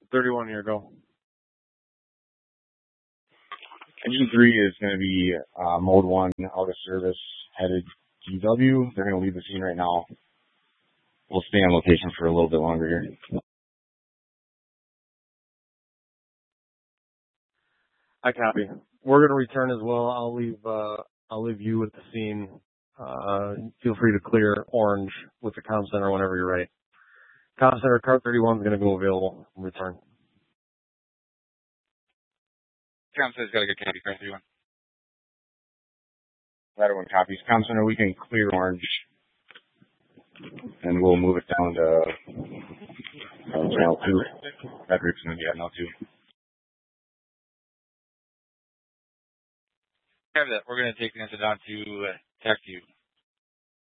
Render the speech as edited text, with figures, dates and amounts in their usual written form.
31 here, go. Engine 3 is going to be mode 1 out of service, headed GW. They're going to leave the scene right now. We'll stay on location for a little bit longer here. I copy. We're going to return as well. I'll leave you with the scene. Feel free to clear orange with the comm center whenever you're ready. Comm center, car 31 is going to go available and return. Comm center's got a good copy, car 31. Ladder 1 copies. Comm center, we can clear orange. And we'll move it down to channel 2. Frederick's going to be at L2. Have that. We're going to take the answer down to taxi.